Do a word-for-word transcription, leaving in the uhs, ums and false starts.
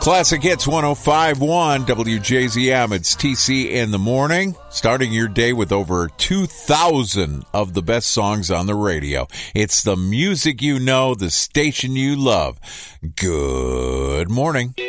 Classic Hits one oh five point one W J Z M. It's T C in the morning, starting your day with over two thousand of the best songs on the radio. It's the music you know, the station you love. Good morning.